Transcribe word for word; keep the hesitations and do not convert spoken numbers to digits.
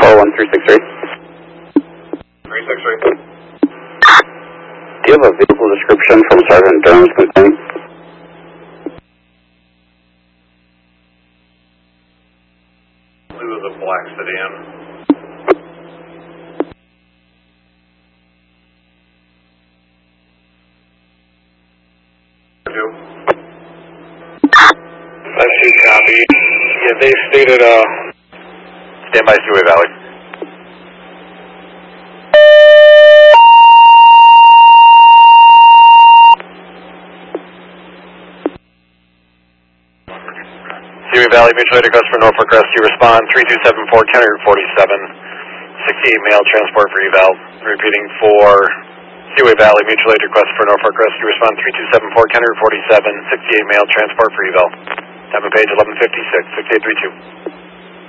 four one three six three. three six three. Do you have a vehicle description from Sergeant Durham's complaint? It was a black sedan. I see, copy. Yeah, they stated, uh, Stand by Seaway Valley. Seaway Valley, mutual aid request for Norfolk Rescue. Respond three two seven four, ten forty-seven. sixty-eight mail transport for eval. Repeating for Seaway Valley, mutual aid request for Norfolk Rescue. Respond three two seven four, ten forty-seven. sixty-eight mail transport for eval. Time of page eleven fifty-six, six eight three two.